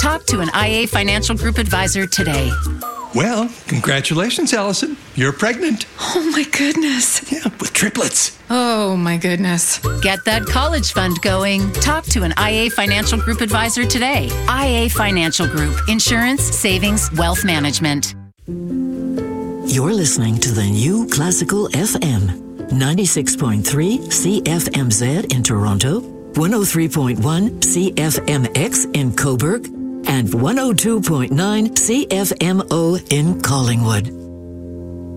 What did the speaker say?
Talk to an IA Financial Group advisor today. Well, congratulations, Allison. You're pregnant. Oh, my goodness. Yeah, with triplets. Oh, my goodness. Get that college fund going. Talk to an IA Financial Group advisor today. IA Financial Group. Insurance, savings, wealth management. You're listening to the new Classical FM. 96.3 CFMZ in Toronto, 103.1 CFMX in Cobourg, and 102.9 CFMO in Collingwood.